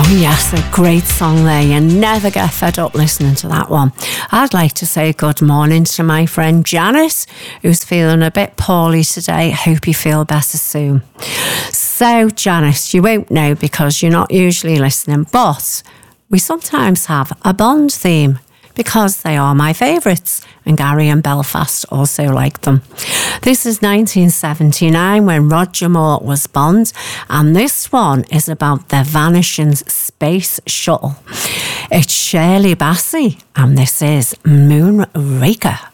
Yes, a great song there. You never get fed up listening to that one. I'd like to say good morning to my friend Janice, who's feeling a bit poorly today. Hope you feel better soon. So, Janice, you won't know because you're not usually listening, but we sometimes have a Bond theme because they are my favourites, and Gary and Belfast also like them. This is 1979 when Roger Moore was Bond, and this one is about the vanishing space shuttle. It's Shirley Bassey, and this is Moonraker.